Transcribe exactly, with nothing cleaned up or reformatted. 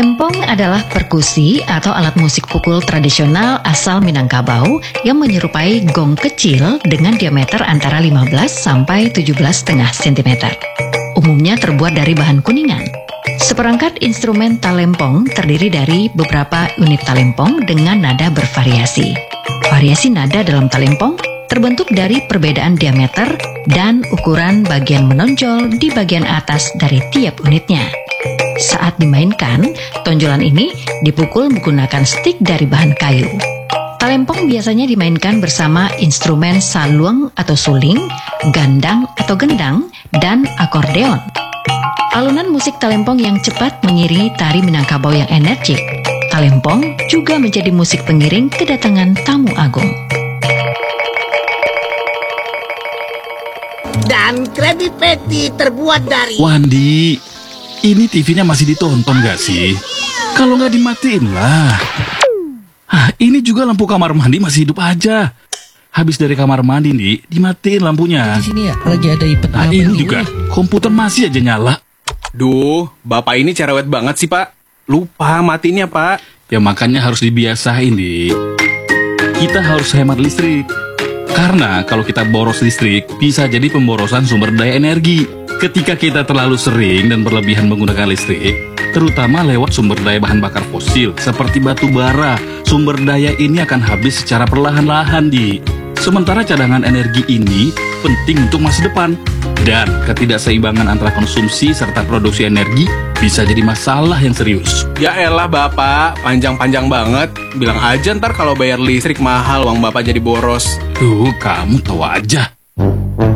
Talempong adalah perkusi atau alat musik pukul tradisional asal Minangkabau yang menyerupai gong kecil dengan diameter antara lima belas sampai tujuh belas koma lima sentimeter. Umumnya terbuat dari bahan kuningan. Seperangkat instrumen talempong terdiri dari beberapa unit talempong dengan nada bervariasi. Variasi nada dalam talempong terbentuk dari perbedaan diameter dan ukuran bagian menonjol di bagian atas dari tiap unitnya. Saat dimainkan, tonjolan ini dipukul menggunakan stik dari bahan kayu. Talempong biasanya dimainkan bersama instrumen saluang atau suling, gandang atau gendang, dan akordeon. Alunan musik talempong yang cepat mengiringi tari Minangkabau yang energik. Talempong juga menjadi musik pengiring kedatangan tamu agung. Dan Krabby Patty terbuat dari... Wandi, ini T V-nya masih ditonton gak sih? Kalau nggak dimatiin lah. Ah, ini juga lampu kamar mandi masih hidup aja. Habis dari kamar mandi nih, dimatiin lampunya. Di sini ya, lagi ada ipet. Nah, ini juga, komputer masih aja nyala. Duh, bapak ini cerewet banget sih, Pak. Lupa matiinnya, Pak. Ya makanya harus dibiasain, Di. Kita harus hemat listrik. Karena kalau kita boros listrik, bisa jadi pemborosan sumber daya energi. Ketika kita terlalu sering dan berlebihan menggunakan listrik, terutama lewat sumber daya bahan bakar fosil, seperti batu bara, sumber daya ini akan habis secara perlahan-lahan, Di. Sementara cadangan energi ini penting untuk masa depan. Dan ketidakseimbangan antara konsumsi serta produksi energi bisa jadi masalah yang serius. Ya elah, Bapak. Panjang-panjang banget. Bilang aja ntar kalau bayar listrik mahal, uang Bapak jadi boros. Tuh, kamu tahu aja.